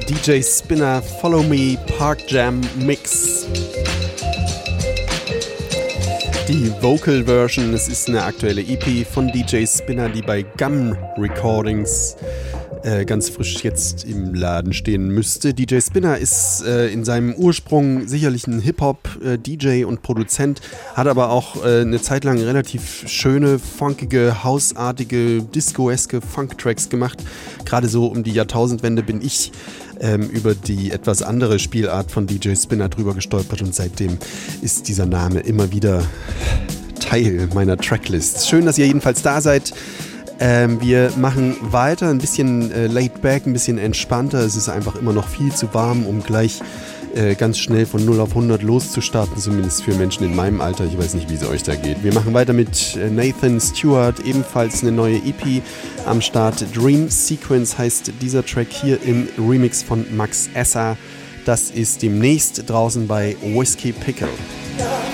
DJ Spinna Follow Me Park Jam Mix. Die Vocal Version, es ist eine aktuelle EP von DJ Spinna, die bei Gum Recordings ganz frisch jetzt im Laden stehen müsste. DJ Spinna ist in seinem Ursprung sicherlich ein Hip-Hop-DJ und Produzent, hat aber auch eine Zeit lang relativ schöne, funkige, hausartige, disco-eske Funk-Tracks gemacht. Gerade so um die Jahrtausendwende bin ich über die etwas andere Spielart von DJ Spinna drüber gestolpert und seitdem ist dieser Name immer wieder Teil meiner Tracklist. Schön, dass ihr jedenfalls da seid. Wir machen weiter, ein bisschen laid back, ein bisschen entspannter. Es ist einfach immer noch viel zu warm, um gleich ganz schnell von 0 auf 100 loszustarten, zumindest für Menschen in meinem Alter. Ich weiß nicht, wie es euch da geht. Wir machen weiter mit Nathan Stewart, ebenfalls eine neue EP am Start. Dream Sequence heißt dieser Track hier im Remix von Max Esser. Das ist demnächst draußen bei Whiskey Pickle.